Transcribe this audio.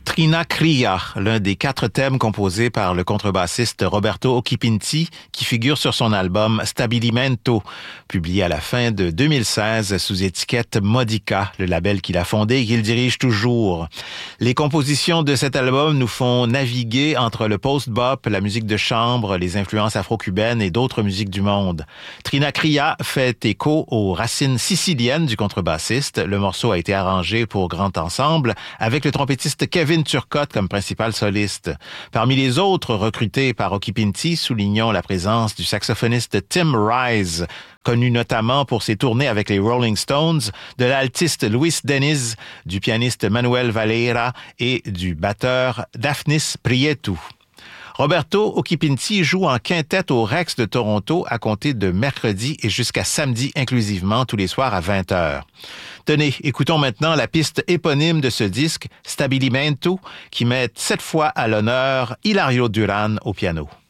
Trina Cria, l'un des 4 thèmes composés par le contrebassiste Roberto Occhipinti, qui figure sur son album Stabilimento, publié à la fin de 2016 sous étiquette Modica, le label qu'il a fondé et qu'il dirige toujours. Les compositions de cet album nous font naviguer entre le post-bop, la musique de chambre, les influences afro-cubaines et d'autres musiques du monde. Trina Cria fait écho aux racines siciliennes du contrebassiste. Le morceau a été arrangé pour grand ensemble avec le trompettiste Kevin Turcotte comme principal soliste. Parmi les autres recrutés par Occhipinti, soulignons la présence du saxophoniste Tim Rice, connu notamment pour ses tournées avec les Rolling Stones, de l'altiste Luis Deniz, du pianiste Manuel Valera et du batteur Daphnis Prieto. Roberto Occhipinti joue en quintette au Rex de Toronto à compter de mercredi et jusqu'à samedi inclusivement, tous les soirs à 20h. Tenez, écoutons maintenant la piste éponyme de ce disque, Stabilimento, qui met cette fois à l'honneur Hilario Duran au piano.